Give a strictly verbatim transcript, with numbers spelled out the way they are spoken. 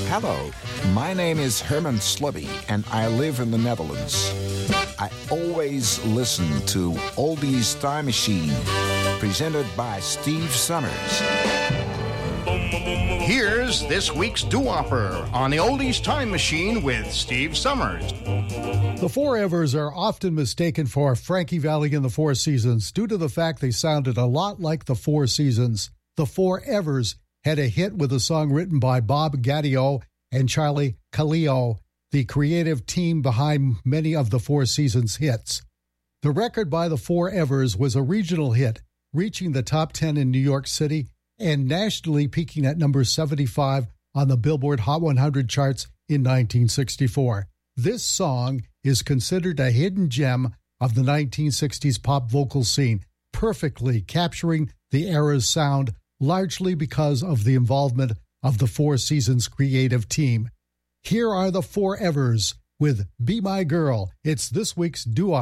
Hello, my name is Herman Slubby, and I live in the Netherlands. I always listen to Oldies Time Machine, presented by Steve Summers. Here's this week's doo-wopper on the Oldies Time Machine with Steve Summers. The Four Evers are often mistaken for Frankie Valli and the Four Seasons due to the fact they sounded a lot like the Four Seasons. The Four Evers had a hit with a song written by Bob Gaudio and Charlie Kallio, the creative team behind many of the Four Seasons hits. The record by the Four Evers was a regional hit, reaching the top ten in New York City and nationally peaking at number seventy-five on the Billboard Hot one hundred charts in nineteen sixty-four. This song is considered a hidden gem of the nineteen sixties pop vocal scene, perfectly capturing the era's sound, largely because of the involvement of the Four Seasons creative team. Here are the Four Evers with Be My Girl. It's this week's doo